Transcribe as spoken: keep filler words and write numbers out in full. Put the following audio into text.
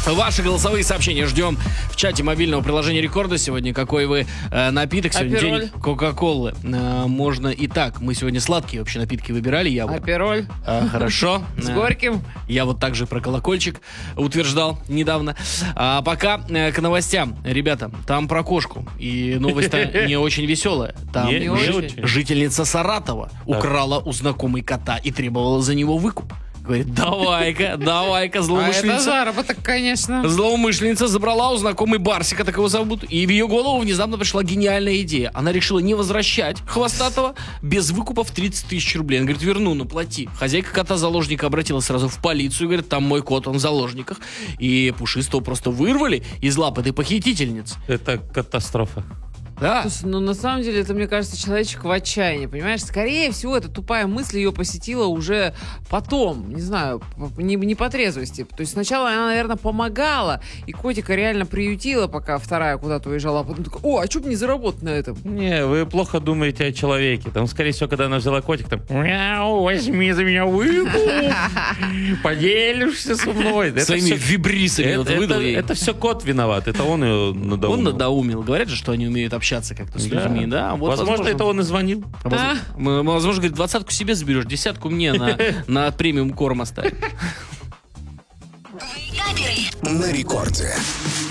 Ваши голосовые сообщения ждем в чате мобильного приложения Рекорда. Сегодня какой вы э, напиток? Сегодня Апероль. день Кока-Колы. Э, можно и так. Мы сегодня сладкие вообще напитки выбирали. Я вот, Апероль. э, хорошо. С горьким. Я вот также про колокольчик утверждал недавно. А пока э, к новостям. Ребята, там про кошку. И новость-то не очень веселая. Там Не- не жи- очень. жительница Саратова украла у знакомой кота и требовала за него выкуп. Говорит, давай-ка, давай-ка, А это злоумышленница. заработок, конечно. Злоумышленница забрала у знакомой Барсика, так его зовут, и в ее голову внезапно пришла гениальная идея. Она решила не возвращать хвостатого без выкупа в тридцать тысяч рублей. Она говорит, верну, ну плати. Хозяйка кота-заложника обратилась сразу в полицию, говорит, там мой кот, он в заложниках. И Пушистого просто вырвали из лап этой похитительницы. Это катастрофа. Да. Слушай, ну на самом деле это, мне кажется, человечек в отчаянии, понимаешь? Скорее всего, эта тупая мысль ее посетила уже потом, не знаю, не, не по трезвости. То есть сначала она, наверное, помогала, и котика реально приютила, пока вторая куда-то уезжала, а потом такая, о, а что бы не заработать на этом? Не, вы плохо думаете о человеке. Там, скорее всего, когда она взяла котик, там, мяу, возьми за меня выкуп, поделишься со мной. Это Своими всё- вибрисами это, вот выдал это- ей. это все кот виноват, это он ее надоумил. Он надоумил. Говорят же, что они умеют общаться как-то с Да. людьми, да? Вот, возможно, это он и звонил. Воз- А? м- Возможно, говорит, двадцатку себе заберешь, десятку мне на, на премиум корм оставь. На рекорде.